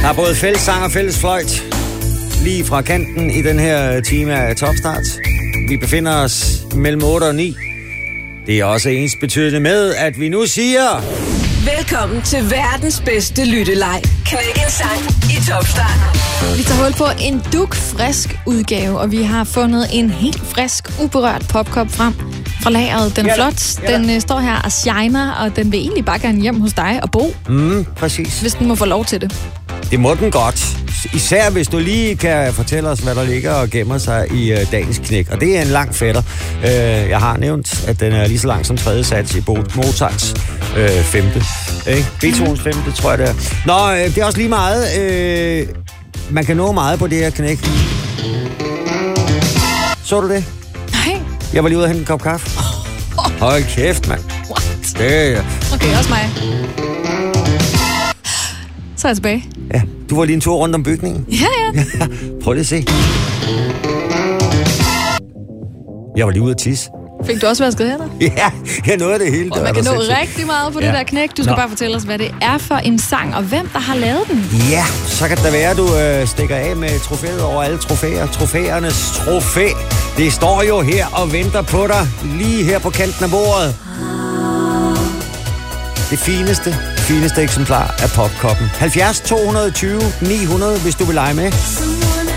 Der er både fællessang og fællesfløjt lige fra kanten i den her time af Topstart. Vi befinder os mellem 8 og 9. Det er også ensbetydende med, at vi nu siger... Velkommen til verdens bedste lytteleg. Knæk en sang i Topstart. Vi tager hul på en dugfrisk udgave, og vi har fundet en helt frisk, uberørt popkop frem fra lageret. Den er flot. Den står her og shiner, og den vil egentlig bare gerne hjem hos dig og bo. Præcis. Hvis den må få lov til det. Det må den godt. Især hvis du lige kan fortælle os, hvad der ligger og gemmer sig i dagens knæk. Og det er en lang fætter. Jeg har nævnt, at den er lige så lang som tredje sats i Mozarts femte. Beethovens femte, tror jeg det er. Nå, det er også lige meget. Man kan nå meget på det her knæk. Så du det? Nej. Jeg var lige ude og hente en kop kaffe. Hold kæft, mand. What? Det. Okay, også mig. Så er jeg tilbage. Ja, du var lige en tur rundt om bygningen. Ja. Prøv lige at se. Jeg var lige ude at tisse. Fik du også vasket hænder? Ja, jeg nåede det hele. Og man kan nå rigtig meget på det der knæk. Du skal bare fortælle os, hvad det er for en sang, og hvem der har lavet den. Ja, så kan det være, du stikker af med trofæet over alle trofæer. Trofæernes trofæ. Det står jo her og venter på dig, lige her på kanten af bordet. Det fineste eksemplar af popkoppen. 70 220 900, hvis du vil lege med.